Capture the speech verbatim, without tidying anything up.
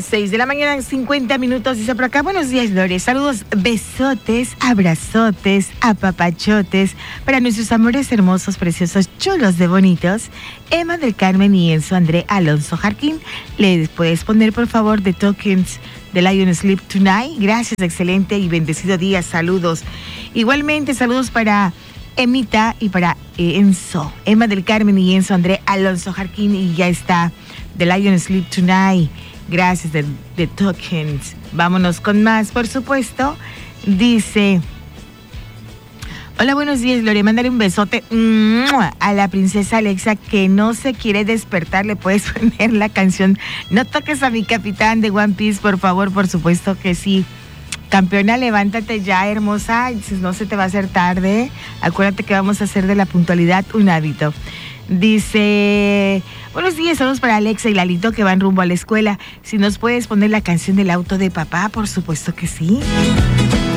seis de la mañana, cincuenta minutos, dice por acá. Buenos días, Lore. Saludos, besotes, abrazotes, apapachotes para nuestros amores hermosos, preciosos, chulos de bonitos. Emma del Carmen y Enzo André Alonso Jarquín. ¿Le puedes poner, por favor, The Tokens de Lion Sleep Tonight? Gracias, excelente y bendecido día. Saludos. Igualmente, saludos para Emita y para eh, Enzo. Emma del Carmen y Enzo André Alonso Jarquín. Y ya está The Lion Sleep Tonight. Gracias, de, de Tokens. Vámonos con más, por supuesto. Dice: hola, buenos días, Lore. Mándale un besote ¡mua! A la princesa Alexa, que no se quiere despertar. Le puedes poner la canción No toques a mi capitán de One Piece, por favor. Por supuesto que sí. Campeona, levántate ya, hermosa. No se te va a hacer tarde. Acuérdate que vamos a hacer de la puntualidad un hábito. Dice: buenos días, saludos para Alexa y Lalito que van rumbo a la escuela. Si nos puedes poner la canción del auto de papá, por supuesto que sí.